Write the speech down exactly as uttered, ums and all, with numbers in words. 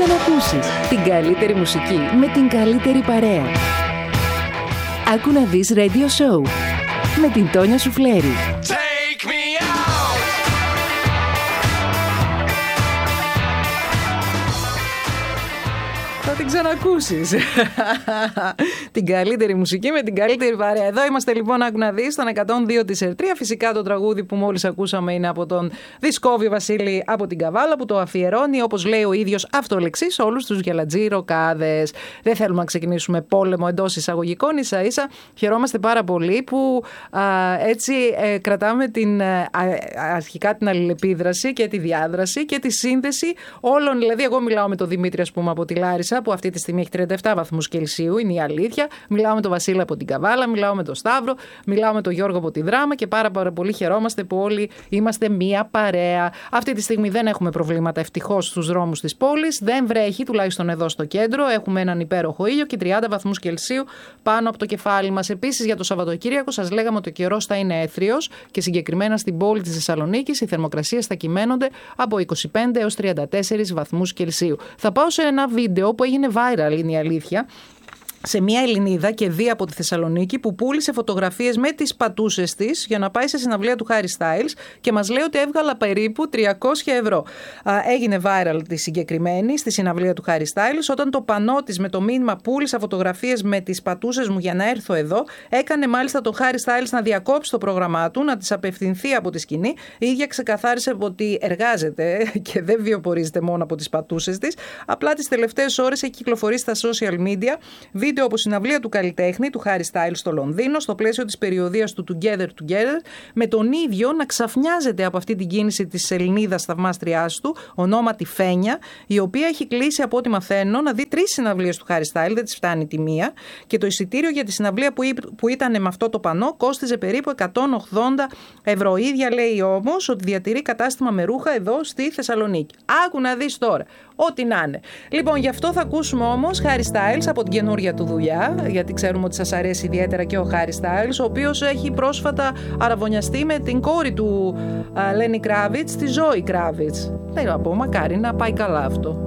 ξανακούσεις την καλύτερη μουσική με την καλύτερη παρέα. Άκου να δεις Radio Show με την Τόνια Σουφλέρη. Θα την ξανακούσεις. Την καλύτερη μουσική με την καλύτερη παρέα. Εδώ είμαστε λοιπόν, άκου να δεις, στον εκατόν δύο της Ερτρία. Φυσικά το τραγούδι που μόλις ακούσαμε είναι από τον Δισκόβιο Βασίλη από την Καβάλα, που το αφιερώνει, όπως λέει ο ίδιος αυτολεξής, όλους τους γελατζή ροκάδες. Δεν θέλουμε να ξεκινήσουμε πόλεμο εντός εισαγωγικών, ίσα ίσα χαιρόμαστε πάρα πολύ που α, έτσι ε, κρατάμε την, α, αρχικά την αλληλεπίδραση και τη διάδραση και τη σύνδεση όλων. Δηλαδή, εγώ μιλάω με τον Δημήτρη, ας πούμε, από τη Λάρισα, που αυτή τη στιγμή έχει τριάντα επτά βαθμούς Κελσίου, είναι η αλήθεια. Μιλάω με τον Βασίλη από την Καβάλα, μιλάω με τον Σταύρο, μιλάω με τον Γιώργο από τη Δράμα και πάρα, πάρα πολύ χαιρόμαστε που όλοι είμαστε μία παρέα. Αυτή τη στιγμή δεν έχουμε προβλήματα ευτυχώς στους δρόμους της πόλης, δεν βρέχει, τουλάχιστον εδώ στο κέντρο. Έχουμε έναν υπέροχο ήλιο και τριάντα βαθμούς Κελσίου πάνω από το κεφάλι μας. Επίσης, για το Σαββατοκύριακο σας λέγαμε ότι ο καιρός θα είναι έθριος και συγκεκριμένα στην πόλη της Θεσσαλονίκης οι θερμοκρασίες θα κυμαίνονται από είκοσι πέντε έως τριάντα τέσσερις βαθμούς Κελσίου. Θα πάω σε ένα βίντεο που έγινε viral, είναι η αλήθεια, σε μια Ελληνίδα και δει από τη Θεσσαλονίκη που πούλησε φωτογραφίες με τις πατούσες της για να πάει σε συναυλία του Harry Styles και μας λέει ότι έβγαλα περίπου τριακόσια ευρώ. Α, έγινε viral τη συγκεκριμένη στη συναυλία του Harry Styles, όταν το πανό της με το μήνυμα «Πούλησα φωτογραφίες με τις πατούσες μου για να έρθω εδώ», έκανε μάλιστα τον Harry Styles να διακόψει το πρόγραμμά του, να της απευθυνθεί από τη σκηνή. Η ίδια ξεκαθάρισε ότι εργάζεται και δεν βιοπορίζεται μόνο από τις πατούσες της. Απλά τις τελευταίες ώρες έχει κυκλοφορήσει στα social media βίντεο από συναυλία του καλλιτέχνη, του Harry Styles στο Λονδίνο, στο πλαίσιο της περιοδίας του Together Together, με τον ίδιο να ξαφνιάζεται από αυτή την κίνηση της Ελληνίδας θαυμάστριάς του, ονόματι Φένια, η οποία έχει κλείσει, από ό,τι μαθαίνω, να δει τρεις συναυλίες του Harry Styles, δεν της φτάνει τη μία, και το εισιτήριο για τη συναυλία που, που ήταν με αυτό το πανό κόστιζε περίπου εκατόν ογδόντα ευρώ. Η ίδια λέει όμως ότι διατηρεί κατάστημα με ρούχα εδώ στη Θεσσαλονίκη. Άκου να δεις τώρα, ό,τι να είναι. Λοιπόν, γι' αυτό θα ακούσουμε όμως Harry Styles από την καινούργια του δουλειά, γιατί ξέρουμε ότι σας αρέσει ιδιαίτερα και ο Harry Styles, ο οποίος έχει πρόσφατα αραβωνιαστεί με την κόρη του Lenny Kravitz, τη Zoe Kravitz. Θέλω να πω, μακάρι να πάει καλά αυτό.